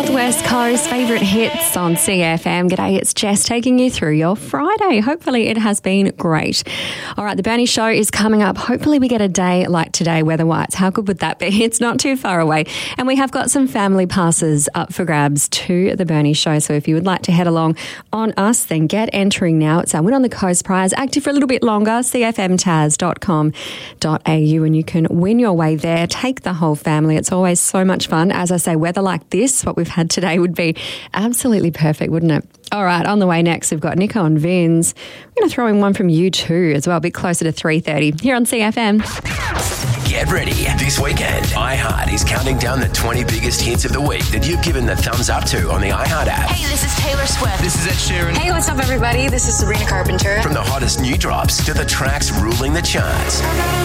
Northwest Coast favourite hits on CFM. G'day, it's Jess taking you through your Friday. Hopefully it has been great. All right, the Bernie Show is coming up. Hopefully we get a day like today weather-wise. How good would that be? It's not too far away. And we have got some family passes up for grabs to the Bernie Show. So if you would like to head along on us, then get entering now. It's our Win on the Coast prize, active for a little bit longer, cfmtaz.com.au, and you can win your way there. Take the whole family. It's always so much fun. As I say, weather like this, what we've had today, would be absolutely perfect, wouldn't it? All right, on the way next, we've got Nico and Vinz. We're going to throw in one from U2 as well, a bit closer to 3:30 here on CFM. Get ready. This weekend, iHeart is counting down the 20 biggest hits of the week that you've given the thumbs up to on the iHeart app. Hey, this is Taylor Swift. This is Ed Sheeran. Hey, what's up, everybody? This is Sabrina Carpenter. From the hottest new drops to the tracks ruling the charts.